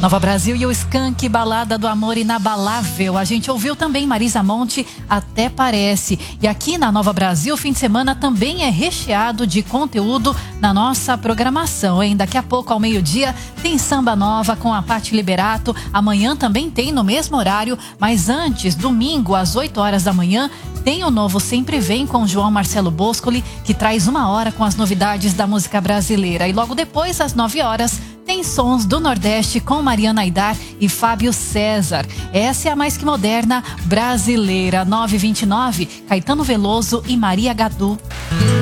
Nova Brasil e o Skank, Balada do Amor Inabalável. A gente ouviu também Marisa Monte, Até Parece. E aqui na Nova Brasil, o fim de semana também é recheado de conteúdo na nossa programação, hein? Daqui a pouco, ao meio-dia, tem Samba Nova com a Paty Liberato. Amanhã também tem no mesmo horário, mas antes, domingo, às 8 horas da manhã, tem o Novo Sempre Vem com João Marcelo Boscoli, que traz 1 hora com as novidades da música brasileira. E logo depois, às 9 horas, tem Sons do Nordeste com Mariana Aidar e Fábio César. Essa é a mais que moderna brasileira. 9h29, Caetano Veloso e Maria Gadu.